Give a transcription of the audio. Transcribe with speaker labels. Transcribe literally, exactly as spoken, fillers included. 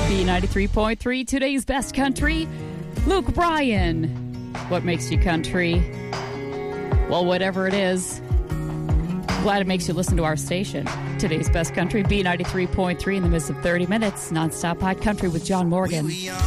Speaker 1: B ninety-three point three, today's best country. Luke Bryan, what makes you country? Well, whatever it is, glad it makes you listen to our station. Today's best country, B ninety-three point three, in the midst of thirty minutes, nonstop hot country with John Morgan.